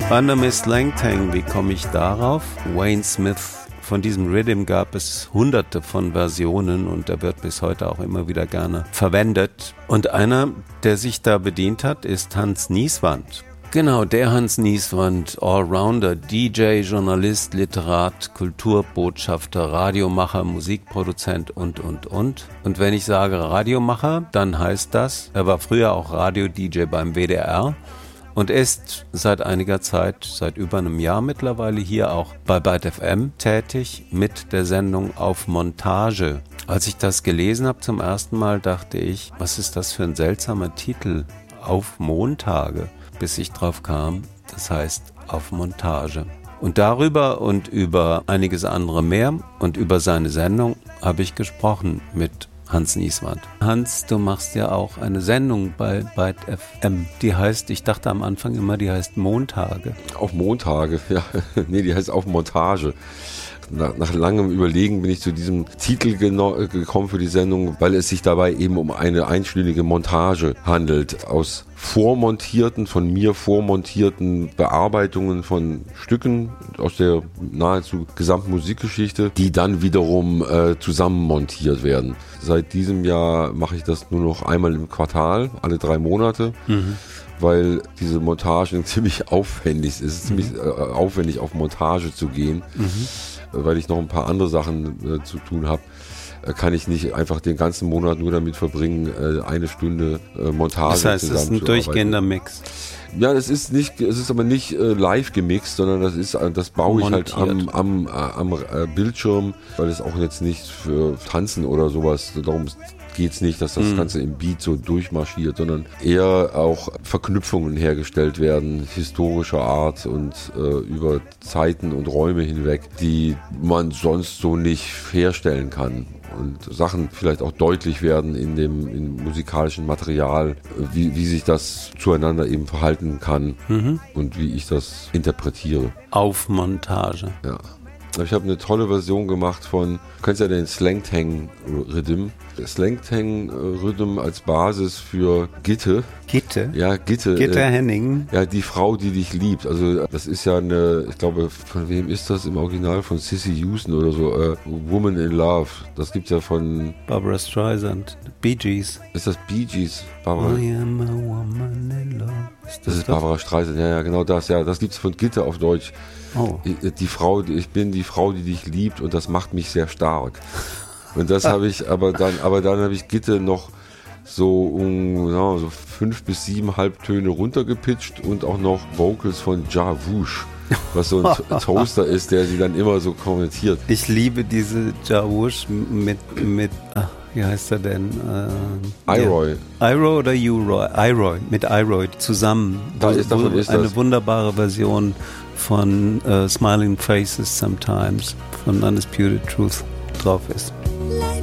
Under Miss Langtang, wie komme ich darauf? Wayne Smith, von diesem Rhythm gab es hunderte von Versionen und der wird bis heute auch immer wieder gerne verwendet. Und einer, der sich da bedient hat, ist Hans Nieswand. Genau, der Hans Nieswand, Allrounder, DJ, Journalist, Literat, Kulturbotschafter, Radiomacher, Musikproduzent und. Und wenn ich sage Radiomacher, dann heißt das, er war früher auch Radio-DJ beim WDR und ist seit einiger Zeit, seit über einem Jahr mittlerweile hier auch bei Byte FM tätig mit der Sendung Auf Montage. Als ich das gelesen habe zum ersten Mal, dachte ich, was ist das für ein seltsamer Titel? Auf Montage. Bis ich drauf kam, das heißt Auf Montage. Und darüber und über einiges andere mehr und über seine Sendung habe ich gesprochen mit Hans Nieswand. Hans, du machst ja auch eine Sendung bei Byte FM, die heißt, ich dachte am Anfang immer, die heißt Montage. Auf Montage, ja. Nee, die heißt Auf Montage. Nach langem Überlegen bin ich zu diesem Titel gekommen für die Sendung, weil es sich dabei eben um eine einstündige Montage handelt aus von mir vormontierten Bearbeitungen von Stücken aus der nahezu gesamten Musikgeschichte, die dann wiederum zusammenmontiert werden. Seit diesem Jahr mache ich das nur noch einmal im Quartal, alle 3 Monate. Weil diese Montagen ziemlich aufwendig ist. Es ist ziemlich aufwendig, auf Montage zu gehen. Weil ich noch ein paar andere Sachen zu tun habe, kann ich nicht einfach den ganzen Monat nur damit verbringen, eine Stunde Montage zusammenzuarbeiten. Das heißt, es ist ein durchgehender Mix. Ja, es ist aber nicht live gemixt, sondern das baue ich montiert. Halt am Bildschirm, weil es auch jetzt nicht für Tanzen oder sowas, darum geht's nicht, dass das Ganze im Beat so durchmarschiert, sondern eher auch Verknüpfungen hergestellt werden, historischer Art und über Zeiten und Räume hinweg, die man sonst so nicht herstellen kann. Und Sachen vielleicht auch deutlich werden im musikalischen Material, wie sich das zueinander eben verhalten kann und wie ich das interpretiere. Auf Montage. Ja. Ich habe eine tolle Version gemacht von, du kennst ja den Slangtang Rhythm. Slangtang Rhythm als Basis für Gitte. Gitte? Ja, Gitte. Gitte Henning. Ja, die Frau, die dich liebt. Also das ist ja ich glaube, von wem ist das im Original? Von Cissy Houston oder so. Woman in Love. Das gibt's ja von Barbra Streisand. Bee Gees. Ist das Bee Gees? Barbara? I am a woman in love. Das ist Barbra Streisand. Ja, genau das. Ja, das gibt's von Gitte auf Deutsch. Oh. Ich bin die Frau, die dich liebt und das macht mich sehr stark. Und das habe ich, aber dann habe ich Gitte noch so 5 bis 7 Halbtöne runtergepitcht und auch noch Vocals von Ja Woosh, was so ein Toaster ist, der sie dann immer so kommentiert. Ich liebe diese Ja Woosh mit wie heißt er denn? Iroy. Iroy oder U-Roy? Iroy, mit Iroy zusammen. Davon ist eine das. wunderbare Version von Smiling Faces Sometimes von Undisputed Truth drauf ist.